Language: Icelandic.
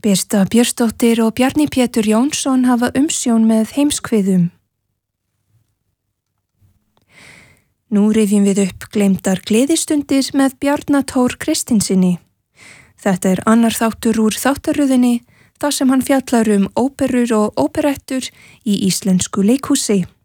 Birta Björnsdóttir og Bjarni Pétur Jónsson hafa umsjón með heimskviðum. Nú rifjum við upp gleymdar gleðistundir með Bjarna Tór Kristinsinni. Þetta er annar þáttur úr þáttaröðinni, þar sem hann fjallar óperur og óperettur í íslensku leikhúsi.